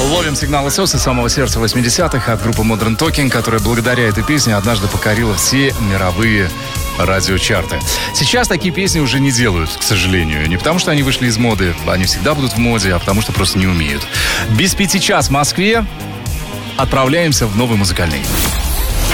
Ловим сигналы СОС из самого сердца 80-х от группы Modern Talking, которая благодаря этой песне однажды покорила все мировые радиочарты. Сейчас такие песни уже не делают, к сожалению. Не потому, что они вышли из моды, они всегда будут в моде, а потому, что просто не умеют. Без 5 час в Москве отправляемся в новый музыкальный.